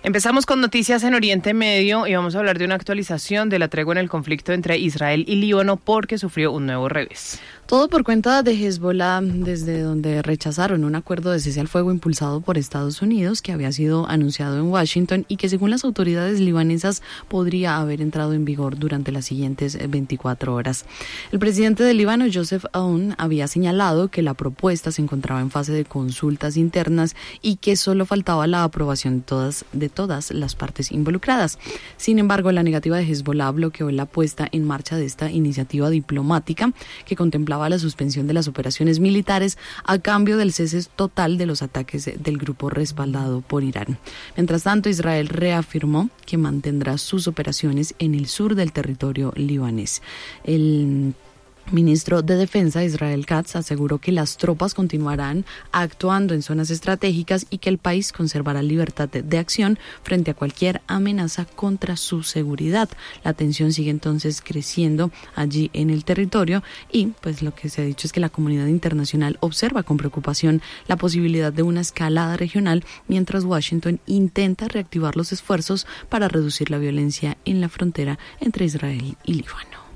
Empezamos con noticias en Oriente Medio y vamos a hablar de una actualización de la tregua en el conflicto entre Israel y Líbano porque sufrió un nuevo revés. Todo por cuenta de Hezbollah, desde donde rechazaron un acuerdo de cese al fuego impulsado por Estados Unidos que había sido anunciado en Washington y que según las autoridades libanesas podría haber entrado en vigor durante las siguientes 24 horas. El presidente del Líbano, Joseph Aoun, había señalado que la propuesta se encontraba en fase de consultas internas y que solo faltaba la aprobación de todas las partes involucradas. Sin embargo, la negativa de Hezbollah bloqueó la puesta en marcha de esta iniciativa diplomática que contemplaba la suspensión de las operaciones militares a cambio del cese total de los ataques del grupo respaldado por Irán. Mientras tanto, Israel reafirmó que mantendrá sus operaciones en el sur del territorio libanés. El ministro de Defensa, Israel Katz, aseguró que las tropas continuarán actuando en zonas estratégicas y que el país conservará libertad de acción frente a cualquier amenaza contra su seguridad. La tensión sigue entonces creciendo allí en el territorio y pues lo que se ha dicho es que la comunidad internacional observa con preocupación la posibilidad de una escalada regional mientras Washington intenta reactivar los esfuerzos para reducir la violencia en la frontera entre Israel y Líbano.